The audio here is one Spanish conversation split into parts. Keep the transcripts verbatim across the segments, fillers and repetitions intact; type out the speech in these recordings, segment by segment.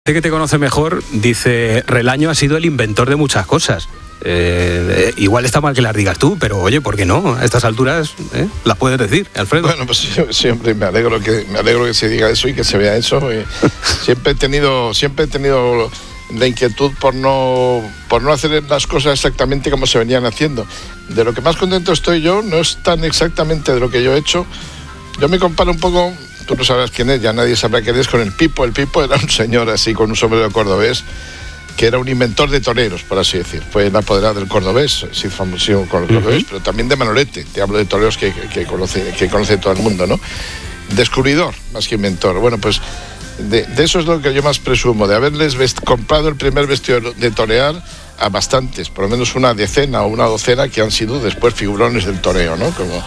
Este que te conoce mejor dice, Relaño ha sido el inventor de muchas cosas. Eh, igual está mal que las digas tú, pero oye, ¿por qué no? A estas alturas ¿eh? las puedes decir, Alfredo. Bueno, pues siempre me alegro que me alegro que se diga eso y que se vea eso. siempre he tenido siempre he tenido la inquietud por no por no hacer las cosas exactamente como se venían haciendo. De lo que más contento estoy yo no es tan exactamente de lo que yo he hecho. Yo me comparo un poco. Tú no sabrás quién es, ya nadie sabrá quién es, con el Pipo. El Pipo era un señor así con un sombrero cordobés, que era un inventor de toreros, por así decir. Fue el apoderado del cordobés, sí, famoso con el cordobés, uh-huh. pero también de Manolete. Te hablo de toreros que, que, que, conoce, que conoce todo el mundo, ¿no? Descubridor, más que inventor. Bueno, pues de, de eso es lo que yo más presumo, de haberles vest- comprado el primer vestido de torear a bastantes, por lo menos una decena o una docena que han sido después figurones del toreo, ¿no? Como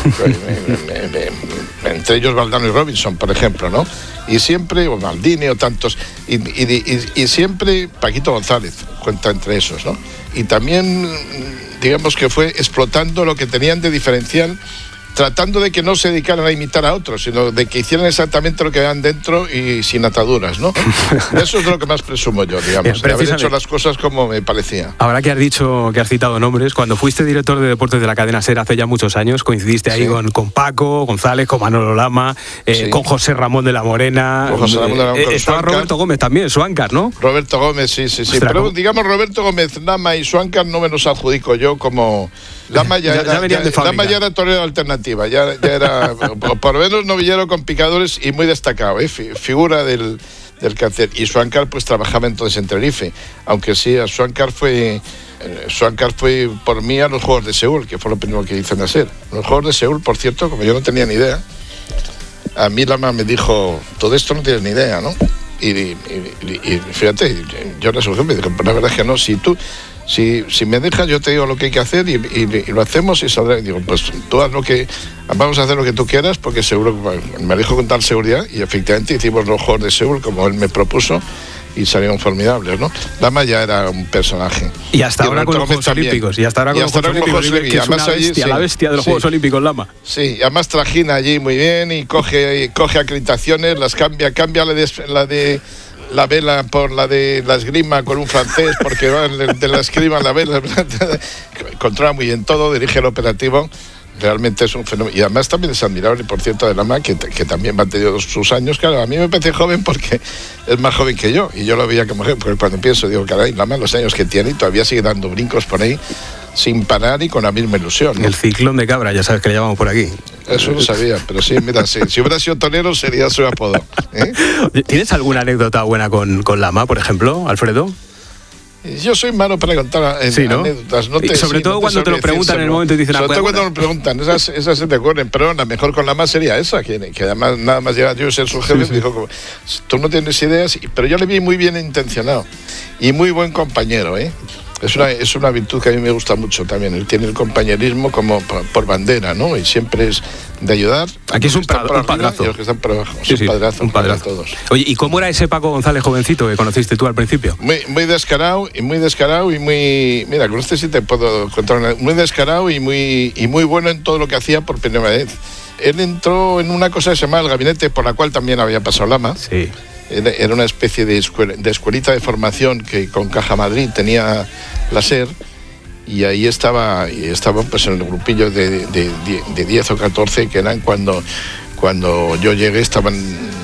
entre ellos Valdano y Robinson, por ejemplo, ¿no? Y siempre, o Maldini o tantos, y, y, y, y siempre Paquito González cuenta entre esos, ¿no? Y también, digamos que fue explotando lo que tenían de diferencial, tratando de que no se dedicaran a imitar a otros, sino de que hicieran exactamente lo que vean dentro y sin ataduras, ¿no? Eso es de lo que más presumo yo, digamos, de haber hecho las cosas como me parecía. Ahora que has dicho, que has citado nombres, cuando fuiste director de deportes de la cadena SER hace ya muchos años, coincidiste ahí sí. con, con Paco González, con Manolo Lama, eh, sí. con José Ramón de la Morena. Con José Ramón de la Morena. Eh, estaba Suáncar. Roberto Gómez también, Suáncar, ¿no? Roberto Gómez, sí, sí, sí. Ostras, pero ¿cómo? digamos, Roberto Gómez, Lama y Suáncar no me los adjudico yo como... Lama ya, ya, era, ya, ya, Lama ya era torero alternativa, ya, ya era, por lo menos novillero con picadores y muy destacado, ¿eh? figura del, del cáncer. Y Suáncar pues trabajaba entonces en Tenerife, aunque sí, a Suáncar fue, eh, Suáncar fue por mí a los Juegos de Seúl, que fue lo primero que hice nacer. Los Juegos de Seúl, por cierto, como yo no tenía ni idea, a mí Lama me dijo, todo esto no tienes ni idea, ¿no? Y, y, y, y fíjate, yo le sugerí, me dijo, pues la verdad es que no, si tú... Si, si me dejas, yo te digo lo que hay que hacer y, y, y lo hacemos y saldrá. Y digo, pues tú haz lo que... Vamos a hacer lo que tú quieras porque seguro que me dijo con tal seguridad y efectivamente hicimos los Juegos de Seúl como él me propuso y salieron formidables, ¿no? Lama ya era un personaje. Y hasta y ahora con los Juegos también. Olímpicos. Y hasta ahora con los Juegos Olímpicos. Olímpicos que es una bestia, allí, sí, la bestia de los sí. Juegos Olímpicos, Lama. Sí, además trajina allí muy bien y coge, y coge acreditaciones, las cambia, cambia la de... La de la vela por la de la esgrima con un francés, porque va de la esgrima a la vela, controla muy bien todo, dirige el operativo, realmente es un fenómeno. Y además también es admirable, por cierto, de Lama, que, que también va a tener sus años. Claro, a mí me parece joven porque es más joven que yo, y yo lo veía como joven, porque cuando pienso, digo, caray, Lama, los años que tiene, y todavía sigue dando brincos por ahí, sin parar y con la misma ilusión, ¿no? El ciclón de cabra, ya sabes que le llamamos por aquí. Eso lo sabía, pero sí, mira, sí, si hubiera sido torero sería su apodo, ¿eh? ¿Tienes alguna anécdota buena con, con Lama, por ejemplo, Alfredo? Yo soy malo para contar eh, sí, ¿no? anécdotas. No te, y sobre sí, todo no te cuando te lo preguntan en el momento y dicen... Sobre todo cuando me lo preguntan, esas, esas se te ocurren, pero la mejor con Lama sería esa, que, que además nada más llega yo a ser su jefe, sí, sí. me dijo, como, tú no tienes ideas, pero yo le vi muy bien intencionado y muy buen compañero, ¿eh? Es una, es una virtud que a mí me gusta mucho también. Él tiene el compañerismo como por, por bandera, ¿no? Y siempre es de ayudar. Aquí es un, pad, un padrazo. Y los que están por abajo. Sí, es sí, un padrazo. Un padrazo. Todos. Oye, ¿y cómo era ese Paco González jovencito que conociste tú al principio? Muy, muy descarado y muy descarado y muy... Mira, con este sí te puedo contar una... Muy descarado y muy, y muy bueno en todo lo que hacía por primera vez. Él entró en una cosa que se llamaba el gabinete, por la cual también había pasado Lama. Sí. Era una especie de, escuela, de escuelita de formación que con Caja Madrid tenía la SER, y ahí estaba, y estaba pues en el grupillo de, de, de diez o catorce que eran cuando, cuando yo llegué, estaban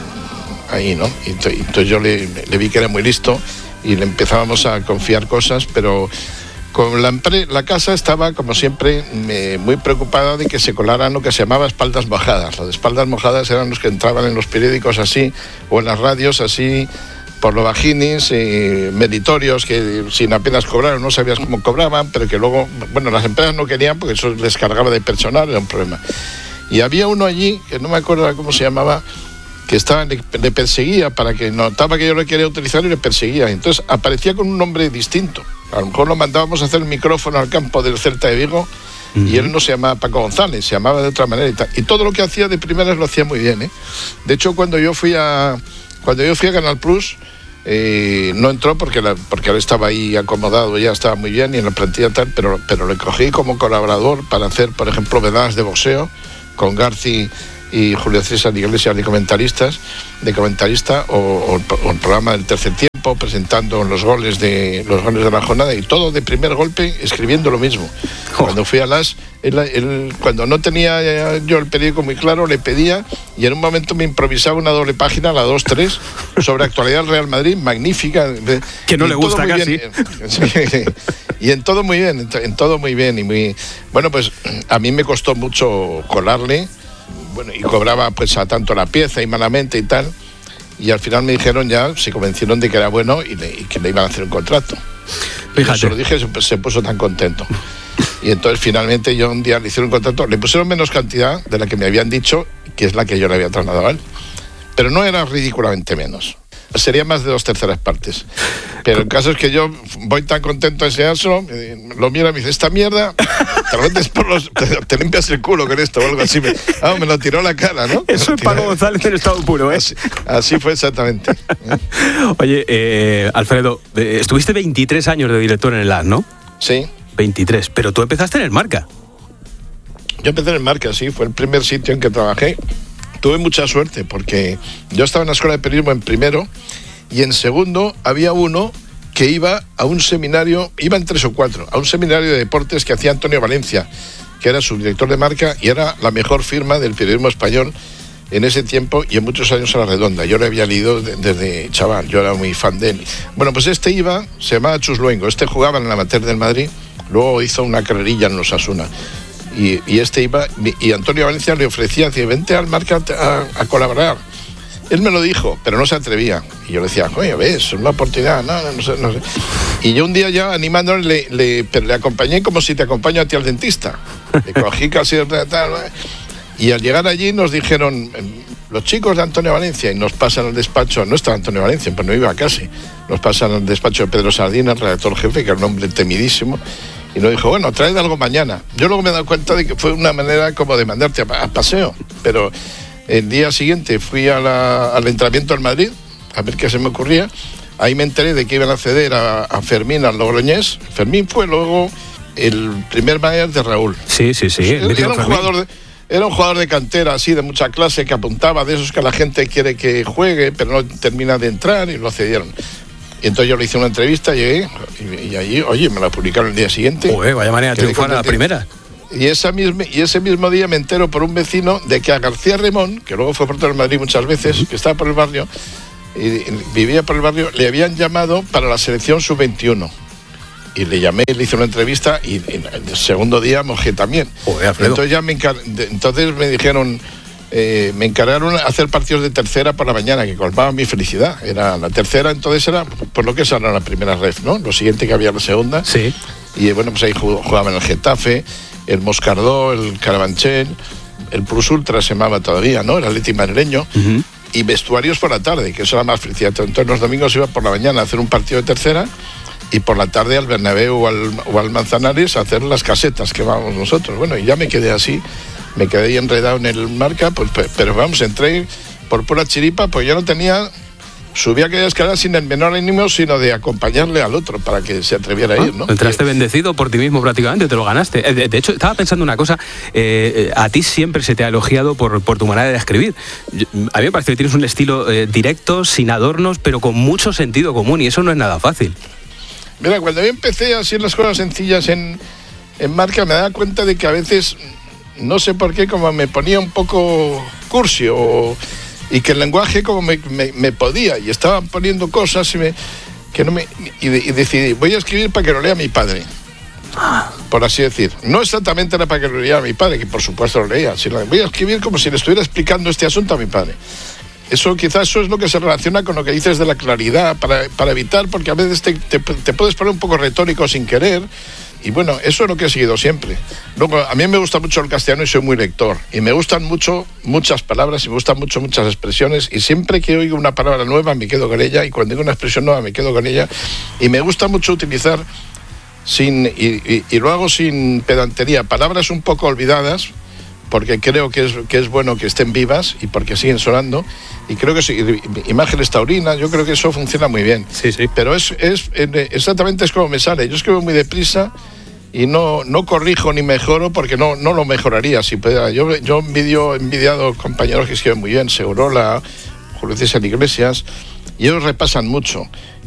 ahí, ¿no? Y entonces yo le, le vi que era muy listo y le empezábamos a confiar cosas, pero con la, la casa estaba, como siempre, me, muy preocupada de que se colaran lo que se llamaba espaldas mojadas. Las espaldas mojadas eran los que entraban en los periódicos así, o en las radios así, por lo bajinis, eh, meritorios, que sin apenas cobraron, no sabías cómo cobraban, pero que luego, bueno, las empresas no querían porque eso les cargaba de personal, era un problema. Y había uno allí, que no me acuerdo cómo se llamaba, que estaba, le, le perseguía, para que notaba que yo le quería utilizar y le perseguía. Entonces aparecía con un nombre distinto. A lo mejor lo mandábamos a hacer el micrófono al campo del Celta de Vigo, uh-huh. y él no se llamaba Paco González, se llamaba de otra manera y tal. Y todo lo que hacía de primeras lo hacía muy bien, ¿eh? De hecho, cuando yo fui a... Cuando yo fui a Canal Plus, eh, no entró porque, la, porque él estaba ahí acomodado, ya estaba muy bien y en la plantilla tal, pero, pero le cogí como colaborador para hacer, por ejemplo, vedadas de boxeo con Garci y Julio César Iglesias de comentaristas, de comentarista, o, o, o el programa del tercer tiempo, presentando los goles de los goles de la jornada, y todo de primer golpe escribiendo lo mismo. Oh. Cuando fui a las, él, él, cuando no tenía yo el periódico muy claro, le pedía, y en un momento me improvisaba una doble página, la dos tres, sobre actualidad del Real Madrid, magnífica. Que no le gusta casi. Bien, sí, y en todo muy bien, en, en todo muy bien. Y muy, bueno, pues a mí me costó mucho colarle. Bueno, y cobraba pues a tanto la pieza y malamente y tal, y al final me dijeron ya, se convencieron de que era bueno y, le, y que le iban a hacer un contrato. Fíjate. Se lo dije, se, se puso tan contento. Y entonces finalmente yo un día le hicieron un contrato, le pusieron menos cantidad de la que me habían dicho, que es la que yo le había trasladado a él, pero no era ridículamente menos. Sería más de dos terceras partes. Pero el caso es que yo voy tan contento a enseñárselo, lo mira y me dice, esta mierda, te lo metes por los, te, te limpias el culo con esto o algo así. Me, ah, me lo tiró a la cara, ¿no? Eso es Paco González en estado puro, ¿eh? Así, así fue exactamente. ¿eh? Oye, eh, Alfredo, eh, estuviste veintitrés años de director en el A S, ¿no? Sí. veintitrés, pero tú empezaste en el Marca. Yo empecé en el Marca, sí, fue el primer sitio en que trabajé. Tuve mucha suerte porque yo estaba en la escuela de periodismo en primero y en segundo había uno que iba a un seminario, iban tres o cuatro, a un seminario de deportes que hacía Antonio Valencia, que era subdirector de Marca y era la mejor firma del periodismo español en ese tiempo y en muchos años a la redonda. Yo lo había leído de, desde chaval, yo era muy fan de él. Bueno, pues este iba, se llamaba Chus Luengo, este jugaba en el amateur del Madrid, luego hizo una carrerilla en los Osasuna. Y, y este iba, y Antonio Valencia le ofrecía, decía, vente al Marca a, a colaborar. Él me lo dijo, pero no se atrevía. Y yo le decía, coño, ves, es una oportunidad, no, no, no sé, no sé. Y yo un día ya animándole, le, le, pero le acompañé como si te acompaño a ti al dentista. Le cogí casi de tal. Y al llegar allí nos dijeron, los chicos de Antonio Valencia, y nos pasan al despacho, no estaba Antonio Valencia, pero no iba casi, nos pasan al despacho de Pedro Sardina, el redactor jefe, que era un hombre temidísimo, y nos dijo, bueno, traed algo mañana. Yo luego me he dado cuenta de que fue una manera como de mandarte a, a paseo, pero el día siguiente fui a la, al entrenamiento en Madrid, a ver qué se me ocurría. Ahí me enteré de que iban a ceder a, a Fermín, al Logroñés. Fermín fue luego el primer manager de Raúl. Sí, sí, sí. Pues, era, un jugador de, era un jugador de cantera, así, de mucha clase, que apuntaba, de esos que la gente quiere que juegue, pero no termina de entrar, y lo cedieron. Y entonces yo le hice una entrevista, llegué, y, y allí, oye, me la publicaron el día siguiente. Uy, vaya manera de triunfar a la primera. Y, esa misma, y ese mismo día me entero por un vecino de que a García Remón, que luego fue portero del Madrid muchas veces, que estaba por el barrio, y vivía por el barrio, le habían llamado para la selección sub veintiuno. Y le llamé, le hice una entrevista, y, y el segundo día mojé también. Joder, Alfredo. Entonces ya me, encar... entonces me dijeron... Eh, me encargaron hacer partidos de tercera por la mañana, que colmaba mi felicidad. Era la tercera, entonces era por lo que es ahora la primera ref, ¿no? Lo siguiente que había la segunda. Sí. Y bueno, pues ahí jugaban el Getafe, el Moscardó, el Carabanchel, el Plus Ultra se llamaba todavía, ¿no? El Atleti madrileño. Uh-huh. Y vestuarios por la tarde, que eso era más felicidad. Entonces los domingos iba por la mañana a hacer un partido de tercera y por la tarde al Bernabéu o al, o al Manzanares a hacer las casetas que vamos nosotros. Bueno, y ya me quedé así. Me quedé ahí enredado en el Marca, pues, pero vamos, entré por pura chiripa, pues yo no tenía, subía aquella escalera sin el menor ánimo, sino de acompañarle al otro para que se atreviera ah, a ir, ¿no? Entraste bendecido por ti mismo prácticamente, te lo ganaste. De, de hecho, estaba pensando una cosa, eh, a ti siempre se te ha elogiado por, por tu manera de escribir. A mí me parece que tienes un estilo eh, directo, sin adornos, pero con mucho sentido común, y eso no es nada fácil. Mira, cuando yo empecé a hacer las cosas sencillas en, en Marca, me daba cuenta de que a veces... No sé por qué, como me ponía un poco cursi o, y que el lenguaje como me, me, me podía y estaban poniendo cosas y, me, que no me, y, de, y decidí, voy a escribir para que lo lea mi padre, por así decir. No exactamente era para que lo lea mi padre, que por supuesto lo leía, sino voy a escribir como si le estuviera explicando este asunto a mi padre. Eso quizás eso es lo que se relaciona con lo que dices de la claridad, para, para evitar, porque a veces te, te, te puedes poner un poco retórico sin querer. Y bueno, eso es lo que he seguido siempre. Luego, a mí me gusta mucho el castellano y soy muy lector. Y me gustan mucho muchas palabras y me gustan mucho muchas expresiones. Y siempre que oigo una palabra nueva me quedo con ella. Y cuando digo una expresión nueva me quedo con ella. Y me gusta mucho utilizar, sin y, y, y lo hago sin pedantería, palabras un poco olvidadas, porque creo que es, que es bueno que estén vivas y porque siguen sonando. Y creo que sí, imágenes taurinas, yo creo que eso funciona muy bien. Sí, sí. Pero es, es exactamente es como me sale. Yo escribo muy deprisa y no, no corrijo ni mejoro porque no, no lo mejoraría si pudiera. Yo, yo envidio, he envidiado compañeros que escriben muy bien, Segurola, Julio César Iglesias, y ellos repasan mucho.